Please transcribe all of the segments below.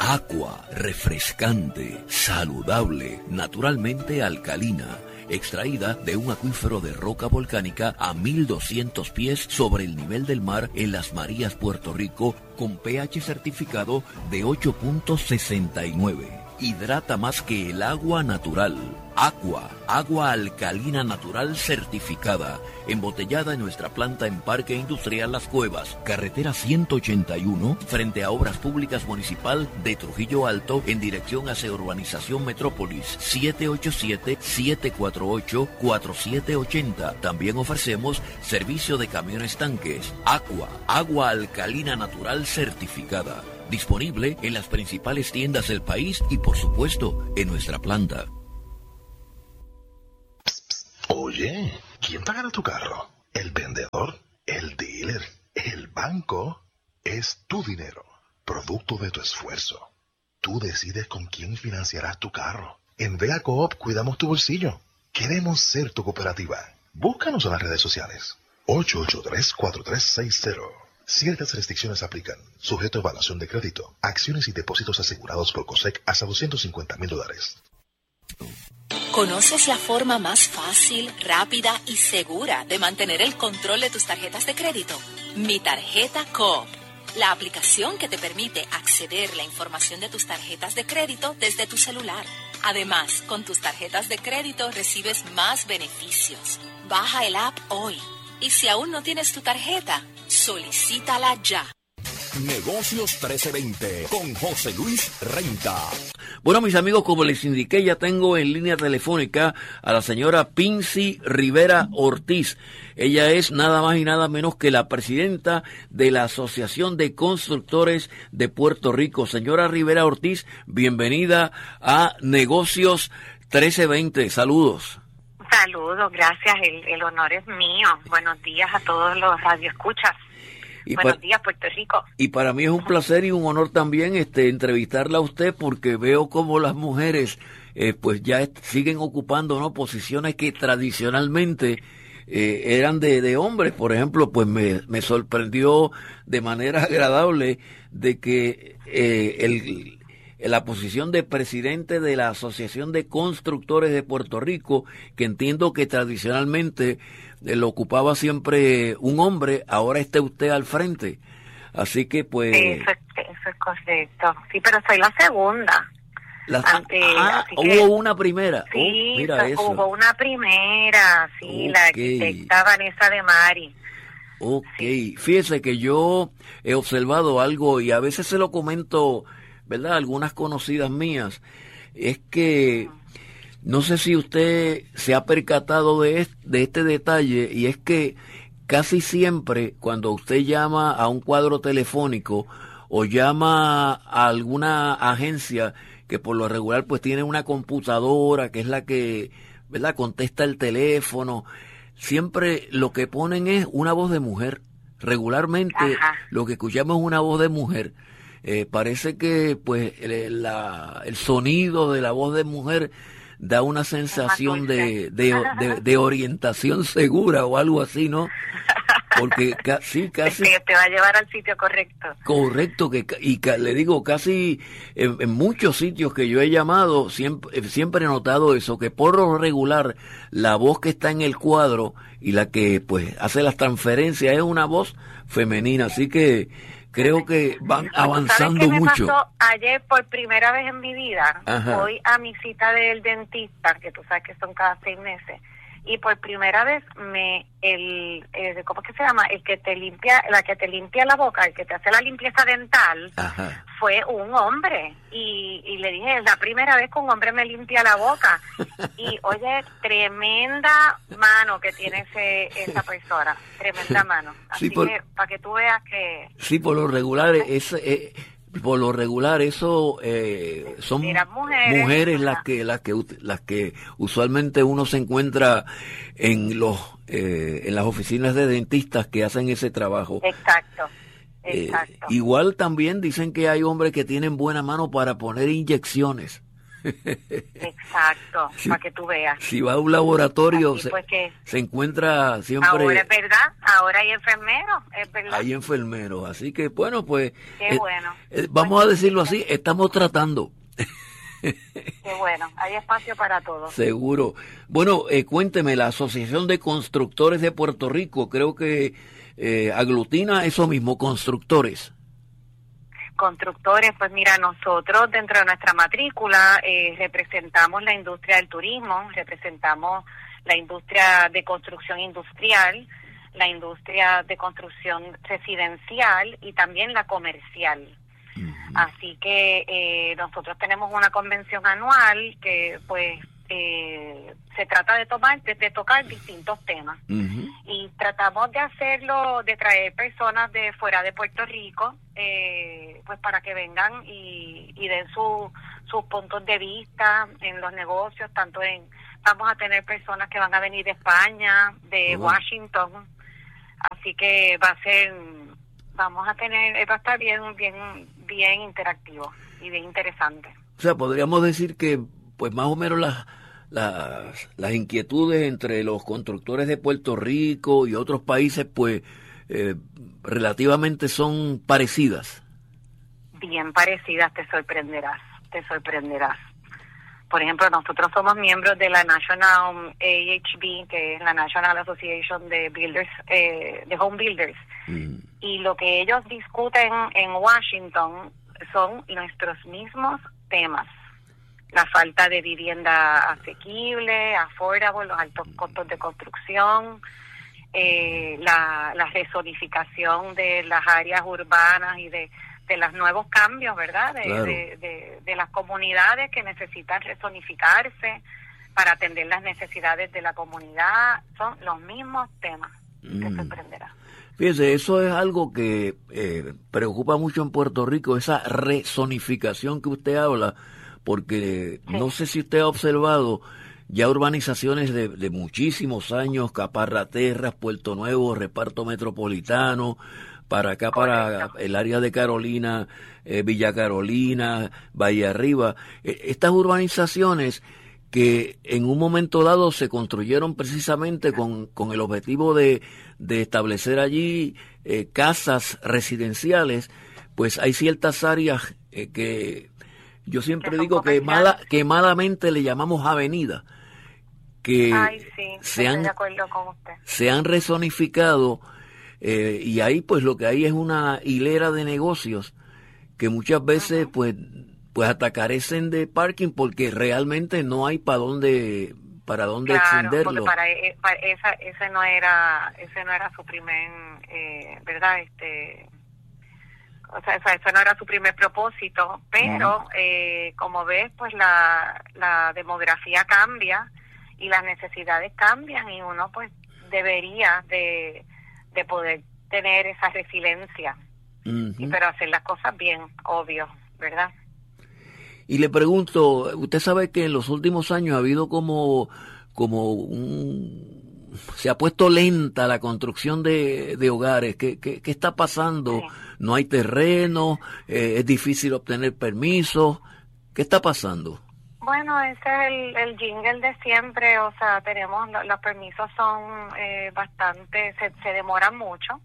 Aqua, refrescante, saludable, naturalmente alcalina, extraída de un acuífero de roca volcánica a 1200 pies sobre el nivel del mar en Las Marías, Puerto Rico, con pH certificado de 8.69. Hidrata más que el agua natural. Aqua, agua alcalina natural certificada, embotellada en nuestra planta en Parque Industrial Las Cuevas, carretera 181, frente a Obras Públicas Municipal de Trujillo Alto, en dirección hacia Urbanización Metrópolis, 787-748-4780. También ofrecemos servicio de camiones tanques. Aqua, agua alcalina natural certificada, disponible en las principales tiendas del país y por supuesto en nuestra planta. Oye, ¿quién pagará tu carro? ¿El vendedor? ¿El dealer? ¿El banco? Es tu dinero, producto de tu esfuerzo. Tú decides con quién financiarás tu carro. En Vega Coop cuidamos tu bolsillo. Queremos ser tu cooperativa. Búscanos en las redes sociales. 883-4360. Ciertas restricciones aplican. Sujeto a evaluación de crédito. Acciones y depósitos asegurados por COSEC hasta $250,000. ¿Conoces la forma más fácil, rápida y segura de mantener el control de tus tarjetas de crédito? Mi Tarjeta Coop, la aplicación que te permite acceder a la información de tus tarjetas de crédito desde tu celular. Además, con tus tarjetas de crédito recibes más beneficios. Baja el app hoy. Y si aún no tienes tu tarjeta, solicítala ya. Negocios 1320 con José Luis Renta. Bueno, mis amigos, como les indiqué, ya tengo en línea telefónica a la señora Pincy Rivera Ortiz. Ella es nada más y nada menos que la presidenta de la Asociación de Constructores de Puerto Rico. Señora Rivera Ortiz, bienvenida a Negocios 1320. Saludos. Saludos, gracias. El honor es mío. Buenos días a todos los radioescuchas. Buenos días, Puerto Rico. Y para mí es un placer y un honor también entrevistarla a usted, porque veo como las mujeres pues ya siguen ocupando, ¿no?, posiciones que tradicionalmente eran de hombres. Por ejemplo, pues me sorprendió de manera agradable de que la posición de presidente de la Asociación de Constructores de Puerto Rico, que entiendo que tradicionalmente lo ocupaba siempre un hombre, ahora está usted al frente. Así que pues... Eso es correcto. Sí, pero soy la segunda. Hubo una primera. Sí, mira eso. Hubo una primera, sí, okay. La arquitecta Vanessa de Mari. Ok, sí. Fíjese que yo he observado algo y a veces se lo comento, ¿verdad?, algunas conocidas mías, es que no sé si usted se ha percatado de este detalle, y es que casi siempre cuando usted llama a un cuadro telefónico o llama a alguna agencia que por lo regular pues tiene una computadora que es la que, ¿verdad?, contesta el teléfono, siempre lo que ponen es una voz de mujer. Regularmente lo que escuchamos es una voz de mujer. Parece que pues el sonido de la voz de mujer da una sensación de orientación segura o algo así, ¿no? Porque casi te va a llevar al sitio correcto. Correcto, le digo, casi en muchos sitios que yo he llamado siempre he notado eso, que por lo regular la voz que está en el cuadro y la que pues hace las transferencias es una voz femenina, así que creo que van avanzando ¿Sabes qué mucho. me pasó ayer por primera vez en mi vida? Ajá. Voy a mi cita del dentista, que tú sabes que son cada 6 meses, y por primera vez ¿cómo es que se llama? La que te limpia la boca, el que te hace la limpieza dental, Ajá. fue un hombre, y le dije, es la primera vez que un hombre me limpia la boca, y oye, tremenda mano que tiene esa persona, tremenda mano, así que para que tú veas que... Sí, por lo regular eso son mujeres las que usualmente uno se encuentra en las oficinas de dentistas que hacen ese trabajo. Exacto. Igual también dicen que hay hombres que tienen buena mano para poner inyecciones. Exacto, Sí. para que tú veas. Si va a un laboratorio, Así pues que se encuentra siempre... ahora es verdad, ahora hay enfermeros, es verdad. Hay enfermeros, así que bueno, pues Qué bueno. vamos a decirlo así, estamos tratando. Qué bueno, hay espacio para todos. Seguro. Bueno, cuénteme, la Asociación de Constructores de Puerto Rico, creo que aglutina eso mismo, constructores. Constructores, pues mira, nosotros dentro de nuestra matrícula representamos la industria del turismo, representamos la industria de construcción industrial, la industria de construcción residencial y también la comercial. Así que nosotros tenemos una convención anual que pues se trata de tocar distintos temas. Y tratamos de hacerlo, de traer personas de fuera de Puerto Rico, pues para que vengan y den sus puntos de vista en los negocios, vamos a tener personas que van a venir de España, de Washington, así que va a estar bien interactivo y bien interesante. O sea, podríamos decir que pues más o menos las inquietudes entre los constructores de Puerto Rico y otros países pues relativamente son parecidas. Bien parecidas, te sorprenderás. Por ejemplo, nosotros somos miembros de la National AHB, que es la National Association de Builders, de Home Builders. Y lo que ellos discuten en Washington son nuestros mismos temas. La falta de vivienda asequible, affordable, los altos costos de construcción, la rezonificación de las áreas urbanas y de los nuevos cambios, ¿verdad? Claro. De las comunidades que necesitan rezonificarse para atender las necesidades de la comunidad. Son los mismos temas, te sorprenderá. Fíjese, eso es algo que preocupa mucho en Puerto Rico, esa rezonificación que usted habla, porque no sé si usted ha observado ya urbanizaciones de muchísimos años, Caparraterras, Puerto Nuevo, Reparto Metropolitano, para acá, para el área de Carolina, Villa Carolina, Valle Arriba. Estas urbanizaciones que en un momento dado se construyeron precisamente con el objetivo de establecer allí casas residenciales, pues hay ciertas áreas que yo siempre digo que malamente le llamamos avenida, que estoy de acuerdo con usted. Se han rezonificado y ahí pues lo que hay es una hilera de negocios que muchas veces pues hasta carecen de parking porque realmente no hay para dónde extenderlo. Porque ese no era su primer verdad, o sea, eso no era su primer propósito, pero como ves, pues la demografía cambia y las necesidades cambian y uno pues debería de poder tener esa resiliencia, pero hacer las cosas bien, obvio, ¿verdad? Y le pregunto, usted sabe que en los últimos años ha habido se ha puesto lenta la construcción de hogares. ¿Qué está pasando? Sí. ¿No hay terreno? ¿Es difícil obtener permisos? ¿Qué está pasando? Bueno, ese es el jingle de siempre, o sea, los permisos son bastante, se demoran mucho.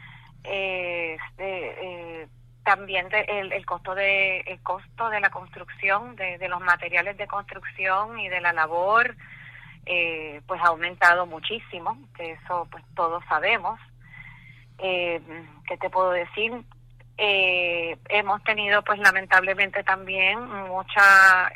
También el costo de la construcción, de los materiales de construcción y de la labor, pues ha aumentado muchísimo, que eso pues todos sabemos. ¿Qué te puedo decir? Hemos tenido pues lamentablemente también mucha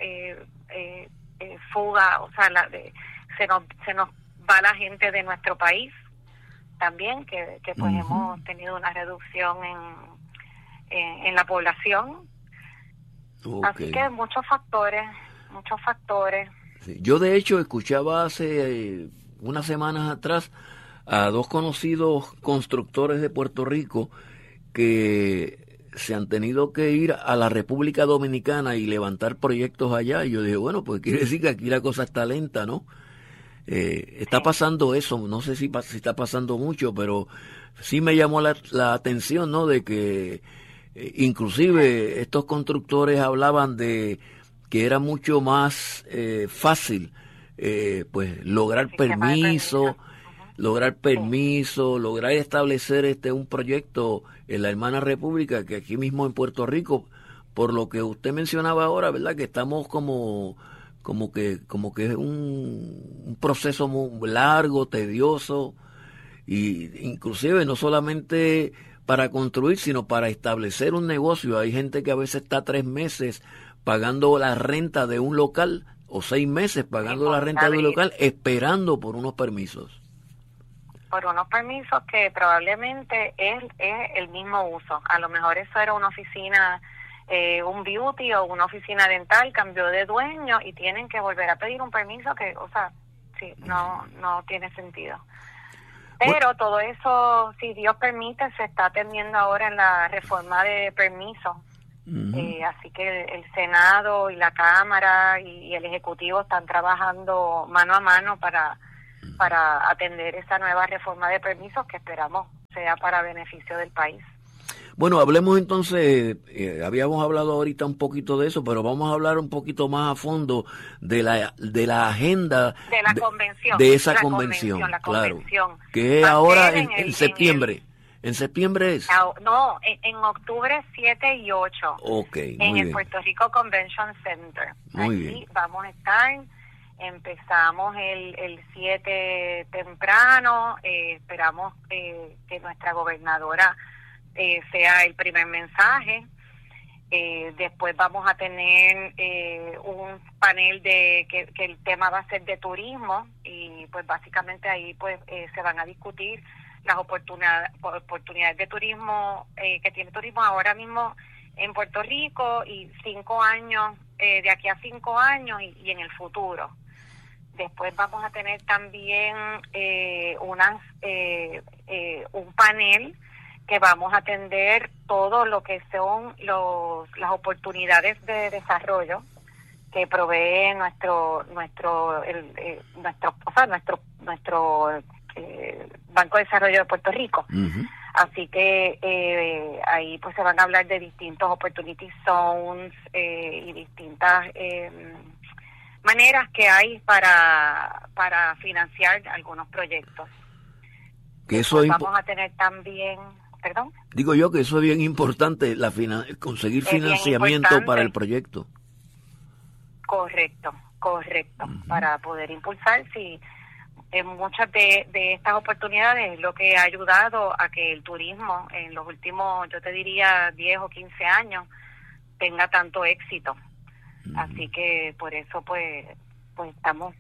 fuga, o sea, se nos va la gente de nuestro país también, que pues hemos tenido una reducción en la población. Así que muchos factores. Sí. Yo de hecho escuchaba hace unas semanas atrás a dos conocidos constructores de Puerto Rico que se han tenido que ir a la República Dominicana y levantar proyectos allá. Y yo dije, bueno, pues quiere decir que aquí la cosa está lenta, ¿no? Está pasando eso, no sé si está pasando mucho, pero sí me llamó la atención, ¿no? De que inclusive estos constructores hablaban de que era mucho más fácil pues lograr permiso, lograr establecer un proyecto en la hermana república, que aquí mismo en Puerto Rico, por lo que usted mencionaba ahora, ¿verdad? Que estamos como que es un proceso muy largo, tedioso, y inclusive no solamente para construir, sino para establecer un negocio. Hay gente que a veces está 3 meses pagando la renta de un local, o 6 meses pagando la renta de un local, esperando por unos permisos. Por unos permisos que probablemente es el mismo uso. A lo mejor eso era una oficina, un beauty o una oficina dental, cambió de dueño y tienen que volver a pedir un permiso que, o sea, sí, no tiene sentido. Pero todo eso, si Dios permite, se está atendiendo ahora en la reforma de permisos. Así que el Senado y la Cámara y el Ejecutivo están trabajando mano a mano para atender esa nueva reforma de permisos que esperamos sea para beneficio del país. Bueno, hablemos entonces, habíamos hablado ahorita un poquito de eso, pero vamos a hablar un poquito más a fondo de la agenda de la convención, de esa convención, claro, que es ahora en septiembre. ¿En septiembre es? No, en octubre 7 y 8. Okay, en el bien. Puerto Rico Convention Center. Muy Aquí bien. vamos a estar. Empezamos el 7 temprano. Esperamos que nuestra gobernadora sea el primer mensaje. Después vamos a tener un panel que el tema va a ser de turismo, y pues básicamente ahí pues se van a discutir las oportunidades de turismo que tiene turismo ahora mismo en Puerto Rico, y 5 años, de aquí a 5 años y en el futuro. Después vamos a tener también un panel que vamos a atender todo lo que son las oportunidades de desarrollo que provee nuestro Banco de Desarrollo de Puerto Rico. Uh-huh. Así que ahí pues se van a hablar de distintos opportunity zones y distintas maneras que hay para financiar algunos proyectos. Que eso vamos a tener también, perdón. Digo yo que eso es bien importante, conseguir financiamiento para el proyecto. Correcto, uh-huh. Para poder impulsar, sí. En muchas de estas oportunidades es lo que ha ayudado a que el turismo en los últimos, yo te diría, 10 o 15 años tenga tanto éxito. Así que por eso pues estamos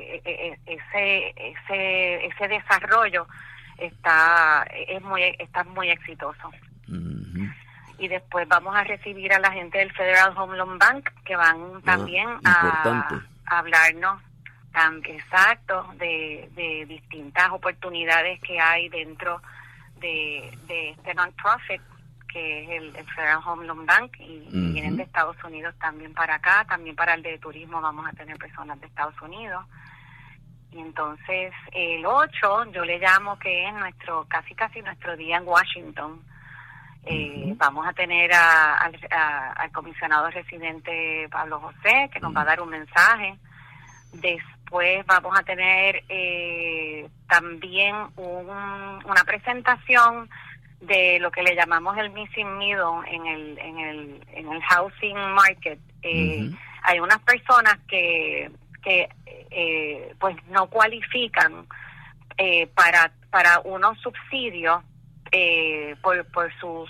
ese desarrollo está muy exitoso. Uh-huh. Y después vamos a recibir a la gente del Federal Home Loan Bank, que van también a hablarnos de distintas oportunidades que hay dentro de este non-profit que es el Federal Home Loan Bank, y uh-huh. vienen de Estados Unidos también para acá. También para el de turismo vamos a tener personas de Estados Unidos. Y entonces el 8 yo le llamo que es casi nuestro día en Washington. Uh-huh. Vamos a tener al comisionado residente Pablo José, que nos va a dar un mensaje. Después vamos a tener también una presentación de lo que le llamamos el missing middle en el housing market. Uh-huh. Hay unas personas que pues no cualifican para unos subsidios por sus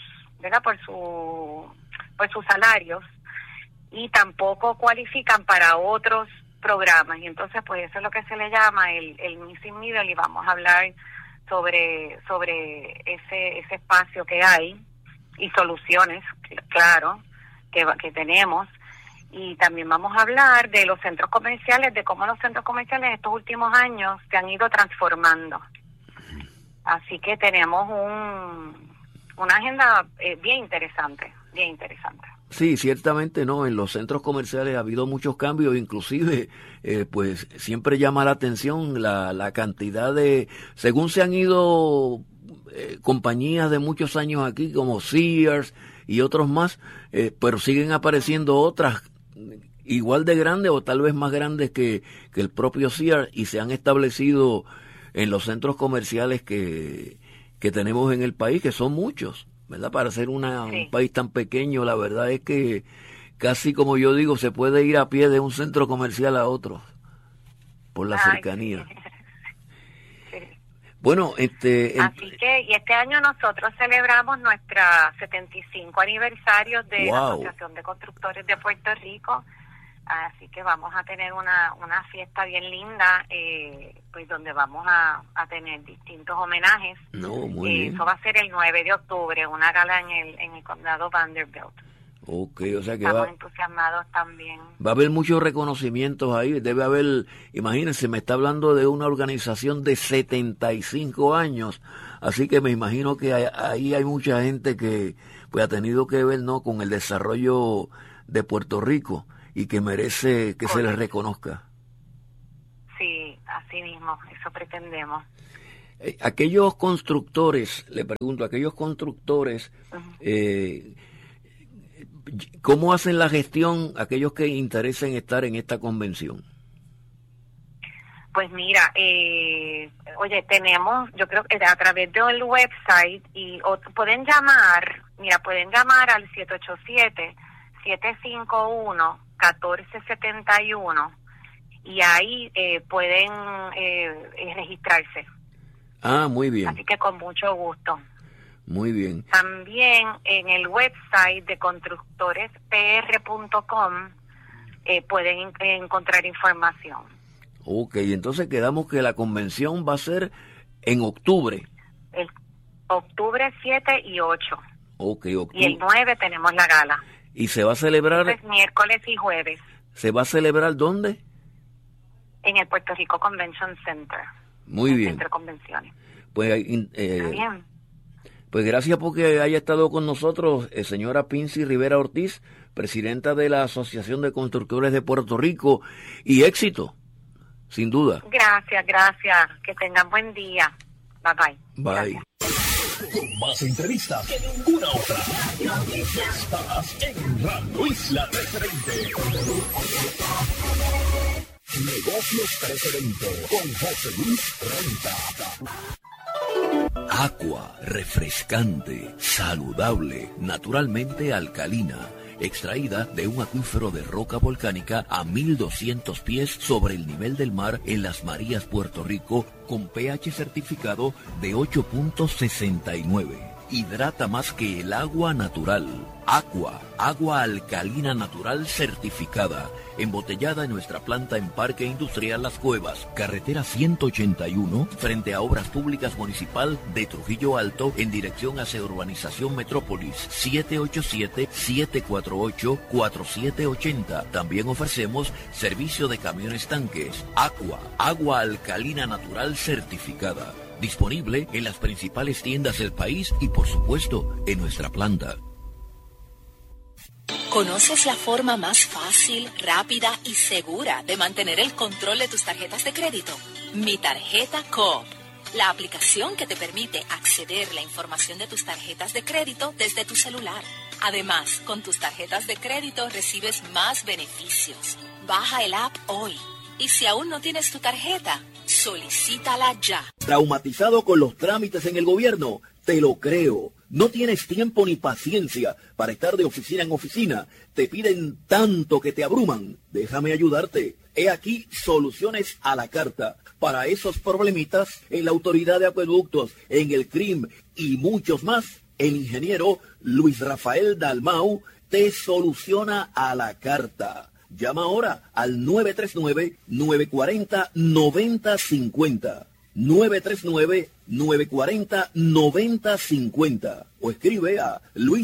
salarios, y tampoco cualifican para otros programas, y entonces pues eso es lo que se le llama el missing middle, y vamos a hablar sobre ese espacio que hay y soluciones, claro, que tenemos. Y también vamos a hablar de los centros comerciales, de cómo los centros comerciales estos últimos años se han ido transformando. Así que tenemos una agenda bien interesante. Sí, ciertamente no, en los centros comerciales ha habido muchos cambios, inclusive pues siempre llama la atención la cantidad según se han ido compañías de muchos años aquí como Sears y otros más, pero siguen apareciendo otras igual de grandes o tal vez más grandes que el propio Sears, y se han establecido en los centros comerciales que tenemos en el país, que son muchos, ¿verdad? Para ser un país tan pequeño, la verdad es que casi, como yo digo, se puede ir a pie de un centro comercial a otro por la cercanía. Sí. Bueno, así que, y este año nosotros celebramos nuestra 75 aniversario de la Asociación de Constructores de Puerto Rico, así que vamos a tener una fiesta bien linda, pues donde vamos a tener distintos homenajes. Muy bien. Eso va a ser el 9 de octubre, una gala en el condado Vanderbilt. Ok, o sea que estamos entusiasmados también. Va a haber muchos reconocimientos ahí, debe haber, imagínense, me está hablando de una organización de 75 años, así que me imagino que ahí hay mucha gente que pues ha tenido que ver, ¿no?, con el desarrollo de Puerto Rico y que merece que se les reconozca. Sí, así mismo, eso pretendemos. Aquellos constructores, le pregunto, aquellos constructores, ¿cómo hacen la gestión aquellos que interesen estar en esta convención? Pues mira, tenemos, yo creo que a través del website, pueden llamar al 787-751-1471 y ahí pueden registrarse. Muy bien. Así que con mucho gusto. Muy bien. También en el website de constructorespr.com pueden encontrar información. Ok, entonces quedamos que la convención va a ser en octubre. El octubre 7 y 8. Ok, octubre. Y el 9 tenemos la gala. ¿Y se va a celebrar? Es miércoles y jueves. ¿Se va a celebrar dónde? En el Puerto Rico Convention Center. Muy bien. Centro de Convenciones. Pues, bien. Pues gracias porque haya estado con nosotros, señora Pincy Rivera Ortiz, presidenta de la Asociación de Constructores de Puerto Rico, y éxito, sin duda. Gracias. Que tengan buen día. Bye. Bye. Con más entrevistas que ninguna otra. Estás en Radio Isla 1320. Negocios 1320 con José Luis Renta. Aqua, refrescante, saludable, naturalmente alcalina, extraída de un acuífero de roca volcánica a 1200 pies sobre el nivel del mar en Las Marías, Puerto Rico, con pH certificado de 8.69. Hidrata más que el agua natural. Aqua, agua alcalina natural certificada, embotellada en nuestra planta en Parque Industrial Las Cuevas, carretera 181, frente a Obras Públicas Municipal de Trujillo Alto, en dirección hacia Urbanización Metrópolis, 787-748-4780. También ofrecemos servicio de camiones tanques. Aqua, agua alcalina natural certificada, disponible en las principales tiendas del país y, por supuesto, en nuestra planta. ¿Conoces la forma más fácil, rápida y segura de mantener el control de tus tarjetas de crédito? Mi Tarjeta Coop, la aplicación que te permite acceder a la información de tus tarjetas de crédito desde tu celular. Además, con tus tarjetas de crédito recibes más beneficios. Baja el app hoy. Y si aún no tienes tu tarjeta, solicítala ya. ¿Traumatizado con los trámites en el gobierno? Te lo creo. No tienes tiempo ni paciencia para estar de oficina en oficina. Te piden tanto que te abruman. Déjame ayudarte. He aquí soluciones a la carta para esos problemitas en la Autoridad de Acueductos, en el CRIM y muchos más. El ingeniero Luis Rafael Dalmau te soluciona a la carta. Llama ahora al 939-940-9050. 939-940-9050 o escribe a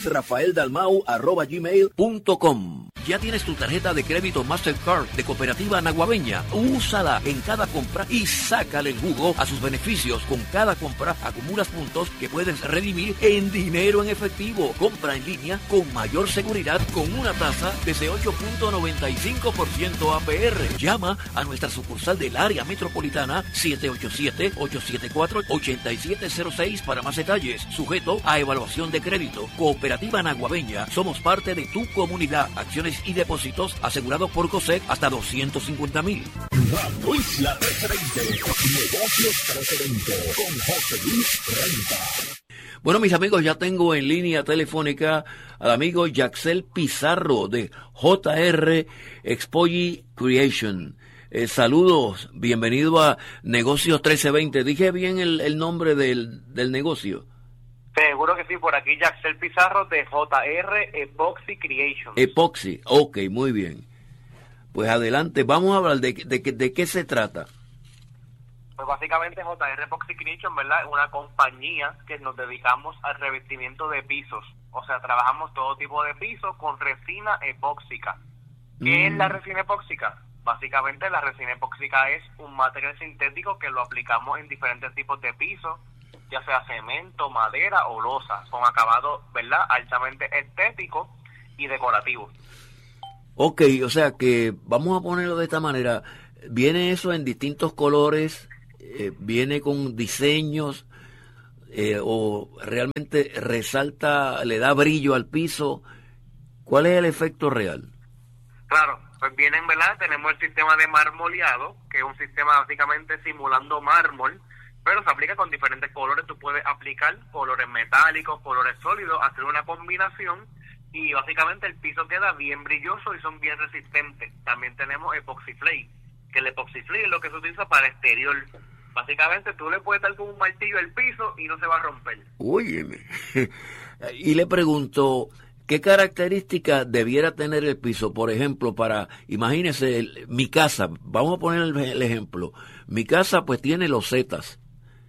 luisrafaeldalmau@gmail.com. ¿Ya tienes tu tarjeta de crédito Mastercard de Cooperativa Naguabeña? Úsala en cada compra y sácale el jugo a sus beneficios. Con cada compra acumulas puntos que puedes redimir en dinero en efectivo. Compra en línea con mayor seguridad con una tasa desde 8.95% APR. Llama a nuestra sucursal del área metropolitana 787-874-8706 para más detalles. Sujeto a evaluación de crédito. Cooperativa Naguabeña. Somos parte de tu comunidad. Acciones inversiones y depósitos asegurados por COSEC hasta $250,000. Radio Isla 1320, Negocios 1320, con José Luis Renta. Bueno, mis amigos, ya tengo en línea telefónica al amigo Yaxel Pizarro de JR Expoji Creation. Saludos, bienvenido a Negocios 1320. ¿Dije bien el nombre del negocio? Seguro que sí, por aquí Yaxel Pizarro de JR Epoxy Creation. Epoxy, ok, muy bien. Pues adelante, vamos a hablar de qué se trata. Pues básicamente JR Epoxy Creation, ¿verdad? Es una compañía que nos dedicamos al revestimiento de pisos. O sea, trabajamos todo tipo de pisos con resina epóxica. ¿Qué es la resina epóxica? Básicamente la resina epóxica es un material sintético que lo aplicamos en diferentes tipos de pisos, ya sea cemento, madera o losa, con acabado, ¿verdad?, altamente estético y decorativo. Ok, o sea que vamos a ponerlo de esta manera. ¿Viene eso en distintos colores? ¿Viene con diseños? ¿O realmente resalta, le da brillo al piso? ¿Cuál es el efecto real? Claro, pues vienen, ¿verdad? Tenemos el sistema de marmoleado, que es un sistema básicamente simulando mármol, pero se aplica con diferentes colores. Tú puedes aplicar colores metálicos, colores sólidos, hacer una combinación y básicamente el piso queda bien brilloso y son bien resistentes. También tenemos Epoxy Flake, que el Epoxy Flake es lo que se utiliza para exterior. Básicamente tú le puedes dar con un martillo al piso y no se va a romper. Óyeme. Y le pregunto, ¿qué características debiera tener el piso? Por ejemplo, imagínese, mi casa, vamos a poner el ejemplo. Mi casa pues tiene losetas.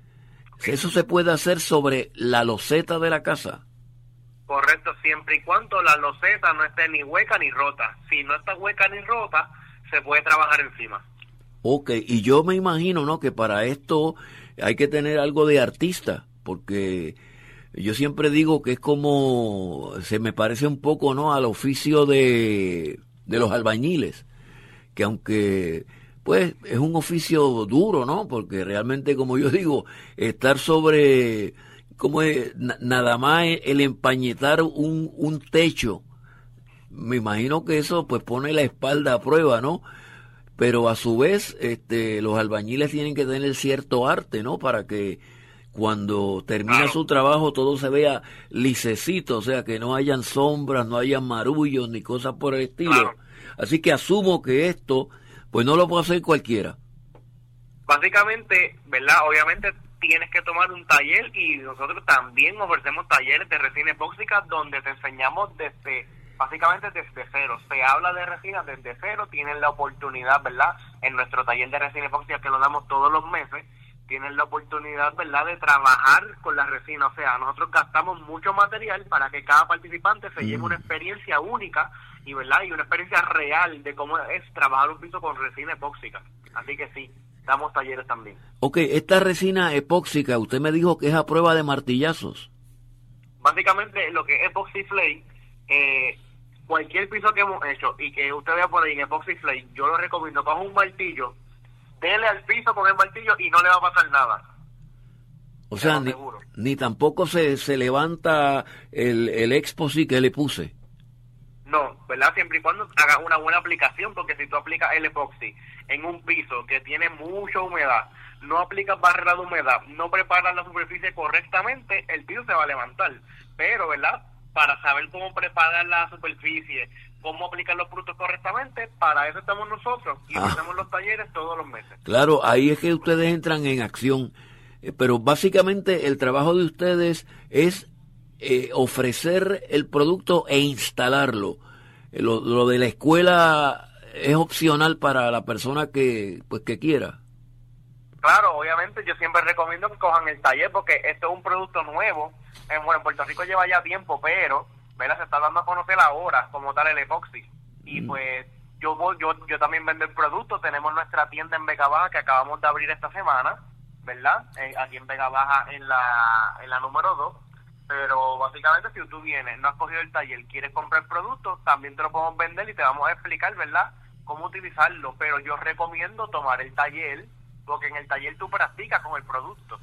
¿Eso se puede hacer sobre la loseta de la casa? Correcto, siempre y cuando la loseta no esté ni hueca ni rota. Si no está hueca ni rota, se puede trabajar encima. Ok, y yo me imagino, ¿no?, que para esto hay que tener algo de artista, porque yo siempre digo que es como, se me parece un poco, ¿no?, al oficio de los albañiles, que aunque, pues, es un oficio duro, ¿no?, porque realmente, como yo digo, estar sobre, como es, nada más el empañetar un techo, me imagino que eso, pues, pone la espalda a prueba, ¿no?, pero a su vez, los albañiles tienen que tener cierto arte, ¿no?, para que cuando termina su trabajo todo se vea lisecito, o sea, que no hayan sombras, no hayan marullos ni cosas por el estilo. Claro. Así que asumo que esto, pues no lo puede hacer cualquiera. Básicamente, ¿verdad? Obviamente tienes que tomar un taller y nosotros también ofrecemos talleres de resina epóxica donde te enseñamos básicamente desde cero. Se habla de resina desde cero, tienen la oportunidad, ¿verdad? En nuestro taller de resina epóxica que lo damos todos los meses, tienen la oportunidad, ¿verdad?, de trabajar con la resina. O sea, nosotros gastamos mucho material para que cada participante se lleve una experiencia única y, ¿verdad?, y una experiencia real de cómo es trabajar un piso con resina epóxica. Así que sí, damos talleres también. Ok, esta resina epóxica, usted me dijo que es a prueba de martillazos. Básicamente, lo que es Epoxy Flake, cualquier piso que hemos hecho y que usted vea por ahí en Epoxy Flake, yo lo recomiendo, coja un martillo, dele al piso con el martillo y no le va a pasar nada. O sea, ni tampoco se levanta el Epoxy que le puse. No, ¿verdad? Siempre y cuando haga una buena aplicación, porque si tú aplicas el Epoxy en un piso que tiene mucha humedad, no aplicas barrera de humedad, no preparas la superficie correctamente, el piso se va a levantar. Pero, ¿verdad?, para saber cómo preparar la superficie, cómo aplicar los productos correctamente, para eso estamos nosotros y hacemos los talleres todos los meses. Claro, ahí es que ustedes entran en acción, pero básicamente el trabajo de ustedes es ofrecer el producto e instalarlo. Lo de la escuela es opcional para la persona que quiera. Claro, obviamente yo siempre recomiendo que cojan el taller porque esto es un producto nuevo. Bueno, en Puerto Rico lleva ya tiempo, pero ¿verdad?, se está dando a conocer ahora como tal el epoxi. Y pues yo también vendo el producto. Tenemos nuestra tienda en Vega Baja que acabamos de abrir esta semana, ¿verdad? Aquí en Vega Baja en la número 2. Pero básicamente si tú vienes, no has cogido el taller, quieres comprar productos, también te lo podemos vender y te vamos a explicar, ¿verdad?, cómo utilizarlo. Pero yo recomiendo tomar el taller porque en el taller tú practicas con el producto.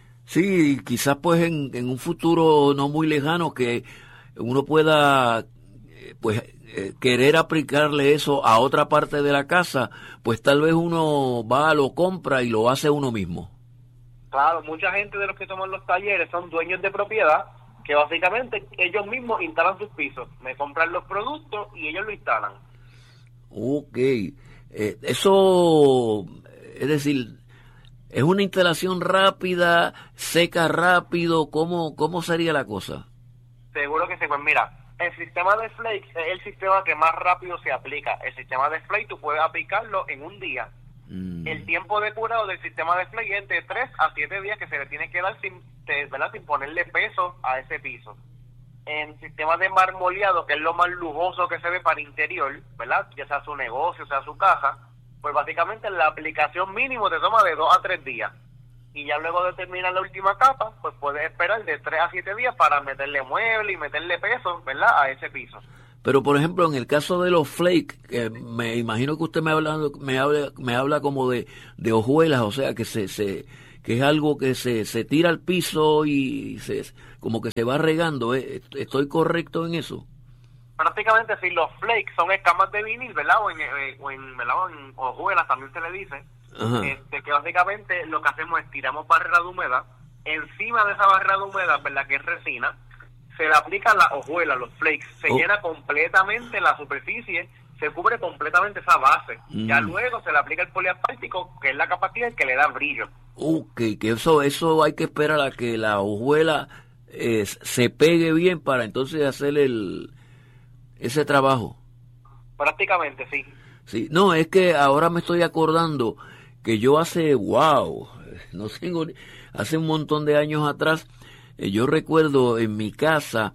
Sí, quizás pues en un futuro no muy lejano que uno pueda pues querer aplicarle eso a otra parte de la casa, pues tal vez uno va, lo compra y lo hace uno mismo. Claro, mucha gente de los que toman los talleres son dueños de propiedad que básicamente ellos mismos instalan sus pisos, me compran los productos y ellos lo instalan. Ok, eso, es decir, ¿es una instalación rápida, seca rápido? ¿Cómo sería la cosa? Seguro que sí, pues mira, el sistema de flake es el sistema que más rápido se aplica. El sistema de flake tú puedes aplicarlo en un día. El tiempo de curado del sistema de flake es de 3 a 7 días que se le tiene que dar sin ponerle peso a ese piso. En sistema de marmoleado, que es lo más lujoso que se ve para interior, ¿verdad? Ya sea su negocio, sea su casa, pues básicamente la aplicación mínimo te toma de 2 a 3 días. Y ya luego de terminar la última capa, pues puedes esperar de 3 a 7 días para meterle mueble y meterle peso, ¿verdad? A ese piso. Pero por ejemplo, en el caso de los flakes, me imagino que usted me habla como de hojuelas, o sea, que que es algo que se tira al piso y como que se va regando. ¿Estoy correcto en eso? Prácticamente sí, los flakes son escamas de vinil, ¿verdad? O en hojuelas también se le dice. Que básicamente lo que hacemos es tiramos barrera de humedad, encima de esa barrera de humedad, ¿verdad? Que es resina, se le aplica la hojuela, los flakes, se llena completamente la superficie, se cubre completamente esa base, ya luego se le aplica el poliasfáltico, que es la capa clear que le da brillo. Que eso hay que esperar a que la hojuela se pegue bien para entonces hacer ese trabajo. Prácticamente, sí. Sí, no, es que ahora me estoy acordando que yo hace un montón de años atrás, yo recuerdo en mi casa,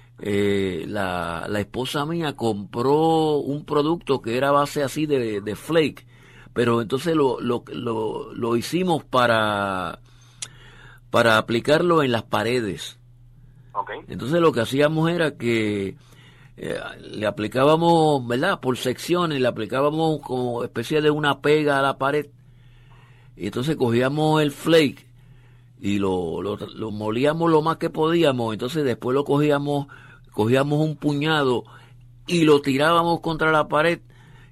la esposa mía compró un producto que era base así de flake, pero entonces lo hicimos para aplicarlo en las paredes. Okay. Entonces lo que hacíamos era que le aplicábamos, ¿verdad? Por secciones, le aplicábamos como especie de una pega a la pared, y entonces cogíamos el flake y lo molíamos lo más que podíamos, entonces después cogíamos un puñado y lo tirábamos contra la pared,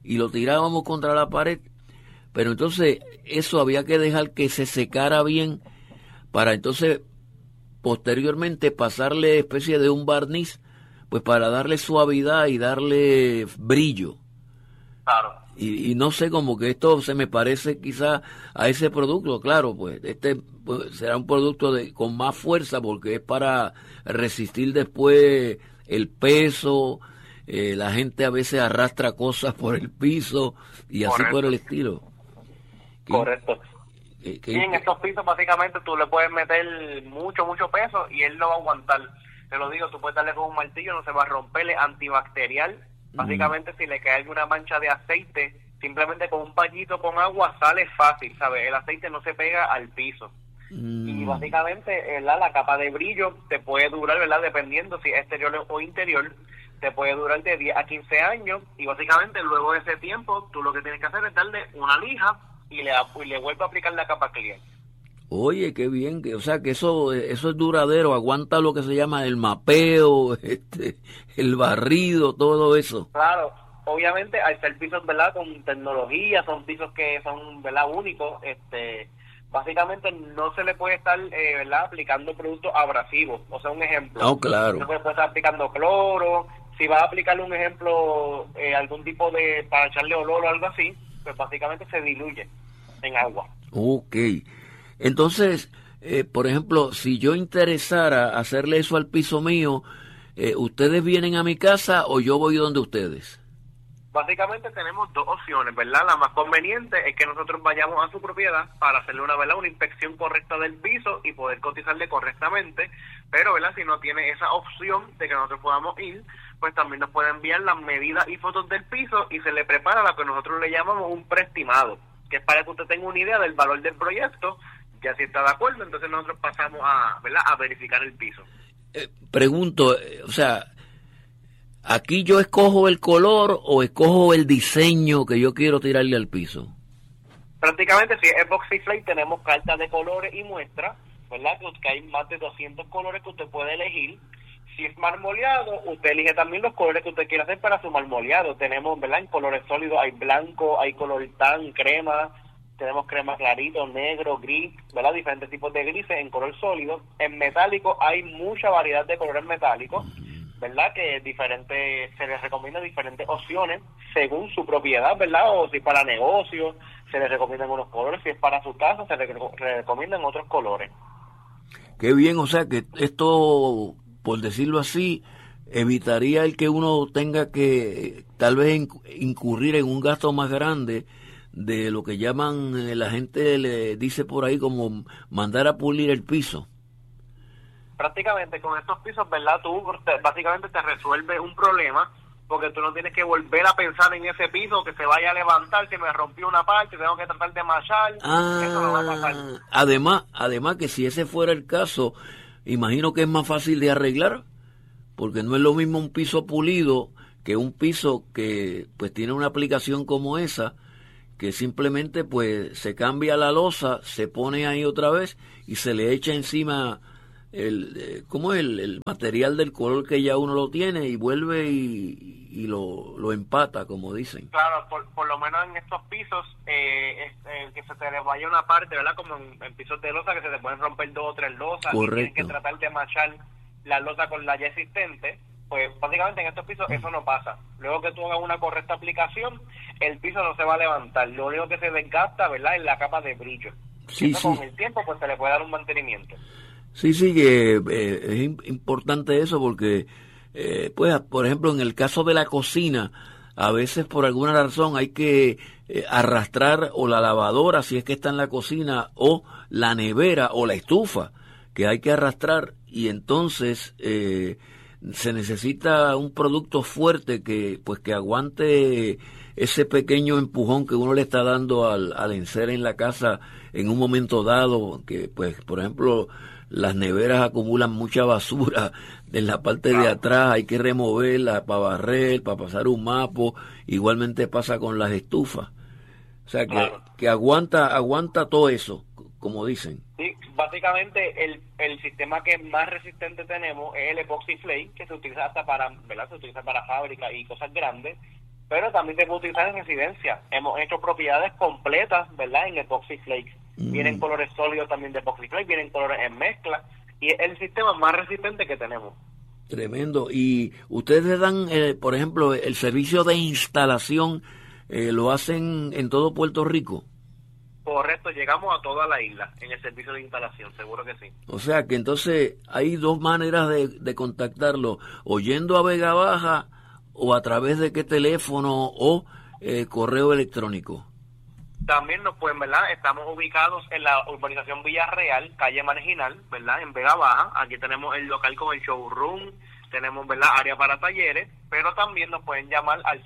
pero entonces eso había que dejar que se secara bien para entonces posteriormente pasarle especie de un barniz, pues para darle suavidad y darle brillo. Claro. Y no sé, como que esto se me parece quizá a ese producto. Claro, pues pues, será un producto con más fuerza porque es para resistir después el peso. La gente a veces arrastra cosas por el piso y así por el estilo. Correcto. Y en estos pisos básicamente tú le puedes meter mucho peso y él lo va a aguantar. Te lo digo, tú puedes darle con un martillo, no se va a romper, es antibacterial. Básicamente si le cae alguna mancha de aceite, simplemente con un pañito con agua sale fácil, ¿sabes? El aceite no se pega al piso. Y básicamente la capa de brillo te puede durar, ¿verdad? Dependiendo si es exterior o interior, te puede durar de 10 a 15 años y básicamente luego de ese tiempo tú lo que tienes que hacer es darle una lija y le vuelve a aplicar la capa clear. Oye, qué bien, o sea que eso es duradero, aguanta lo que se llama el mapeo, el barrido, todo eso. Claro, obviamente al ser pisos, ¿verdad? Con tecnología, son pisos que son, ¿verdad? Únicos, básicamente no se le puede estar, ¿verdad? Aplicando productos abrasivos, o sea, un ejemplo. No, claro. No se puede estar aplicando cloro, si vas a aplicarle un ejemplo, algún tipo para echarle olor o algo así, pues básicamente se diluye en agua. Ok. Entonces, por ejemplo, si yo interesara hacerle eso al piso mío, ¿ustedes vienen a mi casa o yo voy donde ustedes? Básicamente tenemos dos opciones, ¿verdad? La más conveniente es que nosotros vayamos a su propiedad para hacerle una inspección correcta del piso y poder cotizarle correctamente, pero, ¿verdad? Si no tiene esa opción de que nosotros podamos ir, pues también nos puede enviar las medidas y fotos del piso y se le prepara lo que nosotros le llamamos un preestimado, que es para que usted tenga una idea del valor del proyecto. Ya si está de acuerdo, entonces nosotros pasamos ¿verdad? A verificar el piso. Pregunto, o sea, ¿aquí yo escojo el color o escojo el diseño que yo quiero tirarle al piso? Prácticamente, si es Epoxy Flake, tenemos cartas de colores y muestras, ¿verdad? Que hay más de 200 colores que usted puede elegir. Si es marmoleado, usted elige también los colores que usted quiera hacer para su marmoleado. Tenemos, ¿verdad? En colores sólidos hay blanco, hay color tan, crema, tenemos crema clarito, negro, gris, ¿verdad? Diferentes tipos de grises en color sólido. En metálico hay mucha variedad de colores metálicos, ¿verdad? Que se les recomienda diferentes opciones según su propiedad, ¿verdad? O si para negocio se les recomiendan unos colores, si es para su casa se les recomiendan otros colores. Qué bien, o sea que esto, por decirlo así, evitaría el que uno tenga que tal vez incurrir en un gasto más grande de lo que llaman, la gente le dice por ahí, como mandar a pulir el piso. Prácticamente con estos pisos, ¿verdad? Tú básicamente te resuelves un problema, porque tú no tienes que volver a pensar en ese piso que se vaya a levantar, que me rompió una parte, tengo que tratar de machar. Eso no va a pasar. Además que si ese fuera el caso, imagino que es más fácil de arreglar, porque no es lo mismo un piso pulido que un piso que pues tiene una aplicación como esa, que simplemente pues se cambia la losa, se pone ahí otra vez y se le echa encima el material del color que ya uno lo tiene y vuelve y lo empata, como dicen. Claro, por lo menos en estos pisos, que se te les vaya una parte, ¿verdad? Como en pisos de losa, que se te pueden romper 2 o 3 losas. Correcto. Y tienes que tratar de machar la losa con la ya existente. Pues básicamente en estos pisos eso no pasa. Luego que tú hagas una correcta aplicación, el piso no se va a levantar. Lo único que se desgasta, ¿verdad?, es la capa de brillo. Sí, Eso, con el tiempo pues se le puede dar un mantenimiento. Sí, que es importante eso porque, pues, por ejemplo, en el caso de la cocina, a veces por alguna razón hay que arrastrar o la lavadora, si es que está en la cocina, o la nevera o la estufa, que hay que arrastrar, y entonces se necesita un producto fuerte que aguante ese pequeño empujón que uno le está dando al encer en la casa en un momento dado, que pues, por ejemplo, las neveras acumulan mucha basura en la parte de atrás, hay que removerla para barrer, para pasar un mapo. Igualmente pasa con las estufas. O sea, que aguanta todo eso, como dicen. Sí, básicamente el sistema que más resistente tenemos es el Epoxy Flake, que se utiliza hasta para, ¿verdad? Se utiliza para fábrica y cosas grandes, pero también se puede utilizar en residencia. Hemos hecho propiedades completas, ¿verdad?, en Epoxy Flake. Vienen colores sólidos también de Epoxy Flake, vienen colores en mezcla, y es el sistema más resistente que tenemos. Tremendo. Y ustedes dan, por ejemplo, el servicio de instalación, ¿lo hacen en todo Puerto Rico? Correcto, llegamos a toda la isla en el servicio de instalación, seguro que sí. O sea que entonces hay dos maneras de contactarlo, o yendo a Vega Baja, o a través de qué teléfono o correo electrónico. También nos pueden, ¿verdad? Estamos ubicados en la urbanización Villarreal, calle Marginal, ¿verdad?, en Vega Baja. Aquí tenemos el local con el showroom, tenemos, ¿verdad?, área para talleres, pero también nos pueden llamar al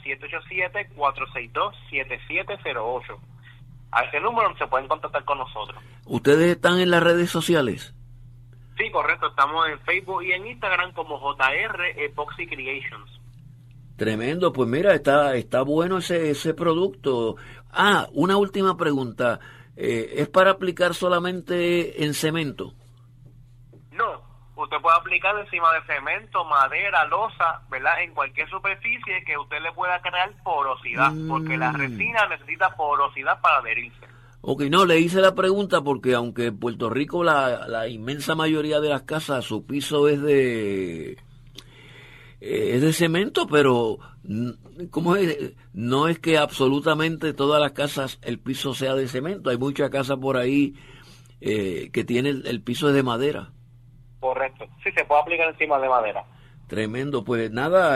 787-462-7708. A ese número se pueden contactar con nosotros. ¿Ustedes están en las redes sociales? Sí, correcto. Estamos en Facebook y en Instagram como JR Epoxy Creations. Tremendo. Pues mira, está bueno ese producto. Una última pregunta. ¿Es para aplicar solamente en cemento? No. Usted puede aplicar encima de cemento, madera, losa, ¿verdad?, en cualquier superficie que usted le pueda crear porosidad, porque la resina necesita porosidad para adherirse. Ok, no, le hice la pregunta porque aunque en Puerto Rico la inmensa mayoría de las casas, su piso es de cemento, pero ¿cómo es? No es que absolutamente todas las casas el piso sea de cemento. Hay muchas casas por ahí que tienen el piso es de madera. Correcto, sí, se puede aplicar encima de madera. Tremendo. Pues nada,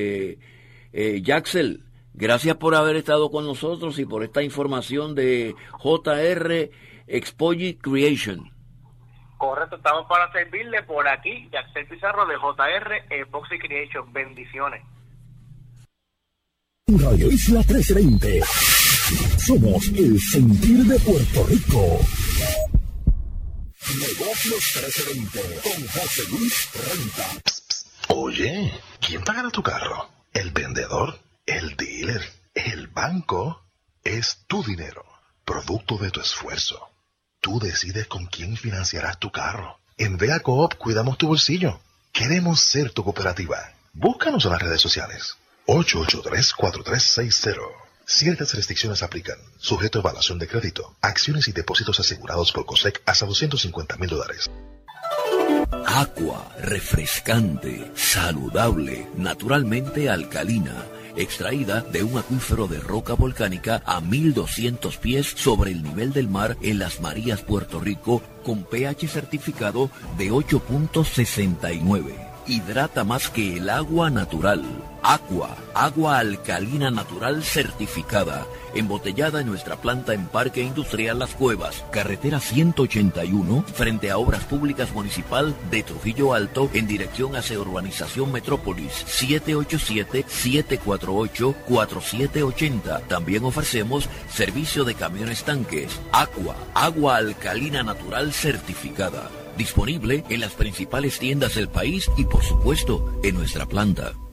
Jaxel, gracias por haber estado con nosotros y por esta información de JR Epoxy Creation. Correcto, estamos para servirle por aquí, Jaxel Pizarro de JR Epoxy Creation. Bendiciones. Radio Isla 1320. Somos el sentir de Puerto Rico. Negocios 1320 con José Luis Renta. Oye, ¿quién pagará tu carro? ¿El vendedor? ¿El dealer? ¿El banco? Es tu dinero, producto de tu esfuerzo. Tú decides con quién financiarás tu carro. En Vea Coop cuidamos tu bolsillo. Queremos ser tu cooperativa. Búscanos en las redes sociales. 883-4360. Ciertas restricciones aplican. Sujeto a evaluación de crédito. Acciones y depósitos asegurados por COSEC hasta $250,000. Aqua, refrescante, saludable, naturalmente alcalina, extraída de un acuífero de roca volcánica a 1200 pies sobre el nivel del mar en Las Marías, Puerto Rico, con pH certificado de 8.69. Hidrata más que el agua natural. Aqua, agua alcalina natural certificada, embotellada en nuestra planta en Parque Industrial Las Cuevas, carretera 181, frente a Obras Públicas Municipal de Trujillo Alto, en dirección hacia Urbanización Metrópolis, 787-748-4780. También ofrecemos servicio de camiones tanques. Aqua, agua alcalina natural certificada. Disponible en las principales tiendas del país y, por supuesto, en nuestra planta.